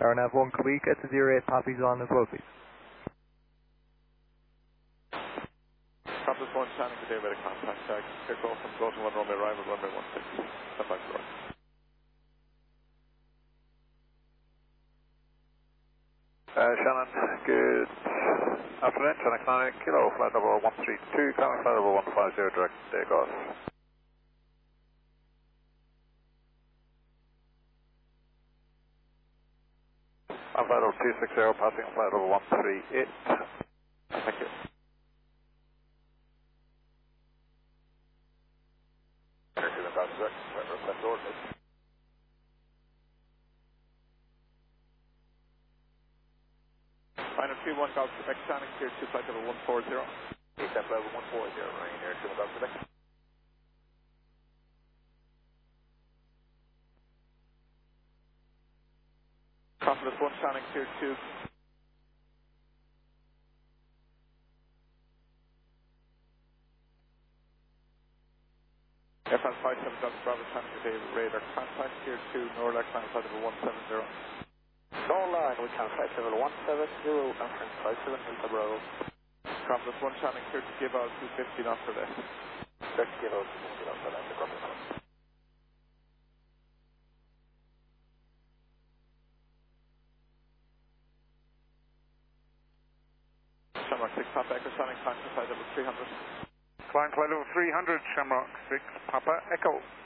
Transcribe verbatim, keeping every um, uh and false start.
Tower Nav one, could we get to zero eight Poppy's on as well, please? Compass one, standing today with a contact tag. Pick off from Golden one runway, arrival runway one six. Step back door. Uh, Shannon, good afternoon. Shannon Connolly, Kilo, flight number one three two, coming flight number one five zero, direct takeoff. I'm flight number two six zero, passing flight number one three eight. Thank you. Final three one Golf Quebec, standing clear to flight level one four zero. Step level one four zero, running here to Golf Quebec. Compass one, standing clear to F L five seven Delta Bravo, standing today with radar contact clear to Norlac, standing flight level one seven zero. Norlac, we can flight level one seven zero, conference five seven Delta Bravo. Compass one, standing clear to give out two fifty knots for less. Let's give out two fifty knots for less, the Compass one. Shamrock six Papa Echo, standing climb to flight level three hundred. Climb flight level three hundred, Shamrock six, Papa Echo.